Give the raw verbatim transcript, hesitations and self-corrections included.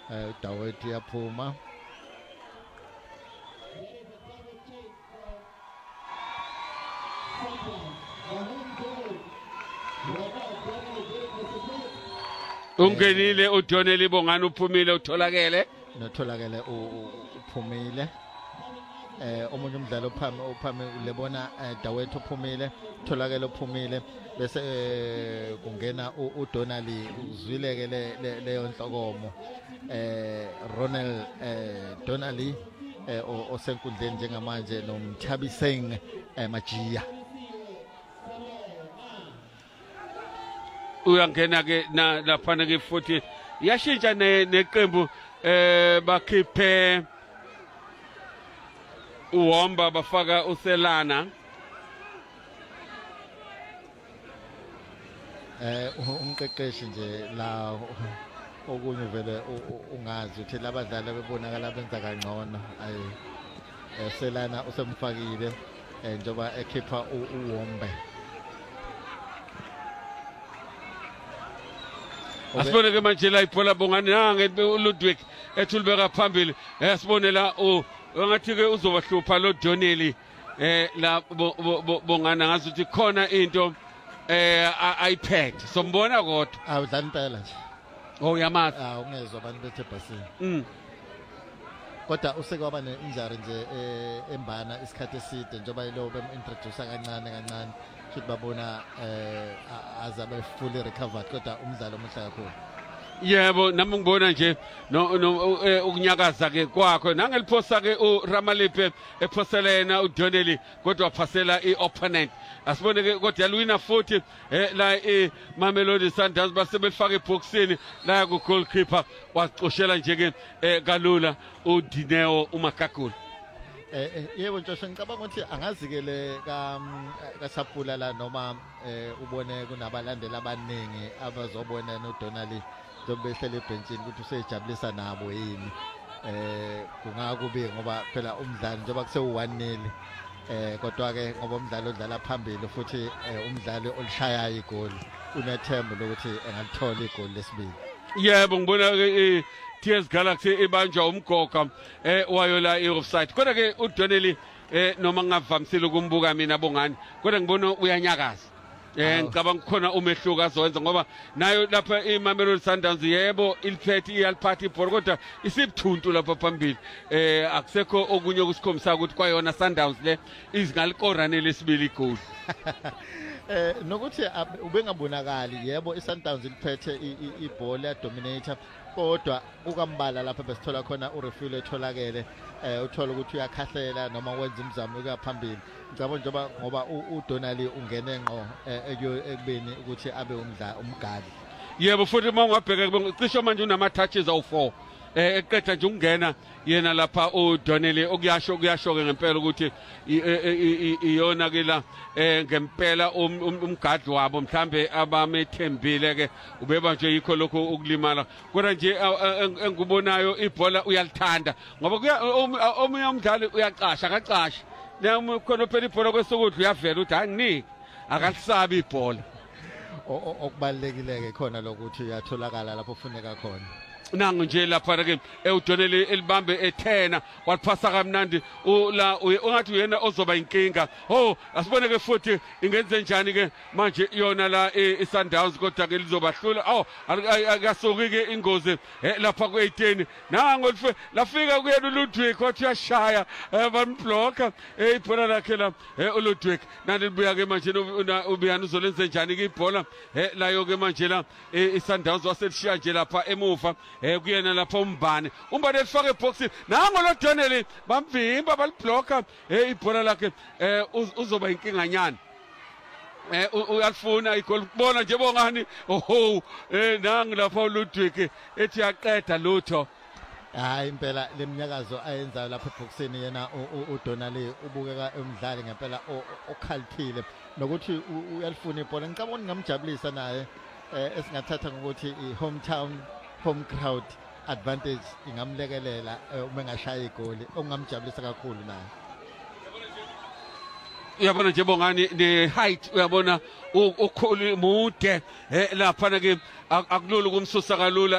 eh Dawet yaphuma ungenile uDoneli Bongani uphumile utholakele notholakele uphumile eh omunye umdlalo ophame ophame lebona Dawet uphumile tholakele uphumile bese kungena uDonali uzwileke leyo nhlokomo eh Ronel eh Donali eh osenkundleni njengamanje noMthabiseng Majiya uyangena ke na laphana ke futhi yashintsha neqembu eh bakhiphe uHomba bafaka uSelana eh umqeqeshi nje la okunye vele ungazi uthi labadlali bebonakala benza kangcono ayi Selana usemfakile njengoba ekhipha uHomba asibone ke manje la ibhola Bongani nange uLudwig ethulibeka phambili asibone la ngathi ke uzobahlupha lo Doneli eh la Bongani ngazi ukuthi khona into eh iPad sombona kodwa awudlala impela nje oh yamazi ah ungezwe abantu bethe basini mm kodwa usekwaba neinjury nje embana isikhathi eside njengoba yilo bem introduce kancane kancane futhi babona eh azabe fully recovered kodwa umdlalo omuhle kakhulu yebo nami ngibona nje no ukunyakaza ke kwakho nangeliphosa ke uRamalipe ephosela yena uDoneli kodwa waphasela iopponent asibone ke kodwa yalwina futhi la iMamelodi Sundowns basebefaka eboxini la ku goalkeeper wacoshela nje ke kalula uDineo uMakagula eh yebo nje ngicabanga ukuthi angazikele ka kaSapula la noma ubone kunabalandeli abaningi abazobona noDonali zobehlele ebenchini ukuthi usejabulisa nabo yini eh kungakubi ngoba phela umdlalo njengoba kuse one nil eh kodwa ke ngoba umdlalo odlala phambili futhi umdlalo olishayayo igoli unethemba lokuthi engalithola igoli lesibili yebo ngibona ke T S Galaxy ibanjwa umgoga eh wayo la i-offside kodwa ke uDoneli eh noma ngavamisile ukumbuka mina Bongani kodwa ngibona uyanyakaza eh ngicabanga khona umehluko azowenza ngoba nayo lapha iMamelodi Sundowns yebo iliphethe iyaliphatha ibhola kodwa isibuthuntu lapha phambili eh akusekho okunye okusikhombisa ukuthi kwayona Sundowns le izingalikorane lesibili igoli eh nokuthi ubengabonakali yebo iSundowns iliphethe ibhola ya dominator kodwa ukambala lapha besithola khona urefuel etholakele eh uthola ukuthi uyakhahlela noma wenza imizamo ukuyaphambili ngicabanga njengoba ngoba uDonali ungene ngqo ekubeni ukuthi abe umdla umgali yebo futhi mawungabheka cishe manje unama touches awu four eh eqeda nje ukungena yena lapha uDoneli okuyasho kuyasho ke ngempela ukuthi iyona ke la eh ngempela umgadi wabo mhlambe abamethembile ke ubeba nje yikho lokho ukulimala kodwa nje engikubonayo ibhola uyalithanda ngoba kuya omunye umdlali uyaqasha akaqashi nami khona phela ibhola kwesokudla uyavela uthi anginiki akalisabi ibhola okubalekile ke khona lokuthi uyatholakala lapho ufuneka khona nangu nje lapha ke uDoneli elibambe ethena waliphasa kamnandi la ungathi uyena ozoba inkinga oh asibone ke futhi ingenze njani ke manje yona la iSundowns kodwa ke lizobahlula oh akasuki ke ingozi lapha ku-eighteen nango lafika kuyena uLudwig kodwa uyashaya bamblocker ibhola lakhe la uLudwig nani libuya ke manje ubiyana uzolenze njani ke ibhola layo ke manje la iSundowns waselishiya nje lapha emuva eh kuyena lapha umbane umbane elifaka eboxini nango lo Doneli bamvimba baliblocker eh ibhola lakhe eh uzoba inkinga nyana eh uyalifuna igol kubona nje Bongani oho eh nangu lapha uLudwig ethi yaqeda lutho hayi impela leminyakazo ayenzayo lapha eboxini yena uDonali ubukeka umdlali ngempela okhaliphile nokuthi uyalifuna ibhola ngicabanga ngamjabulisa naye esingathatha ngokuthi i-hometown home crowd advantage ingamlekelela uma engashaya igoli ongamjabulisa kakhulu naye uyabona nje Bongani ne height uyabona ukhulu mude lapha ke akulula ukumsusa kalula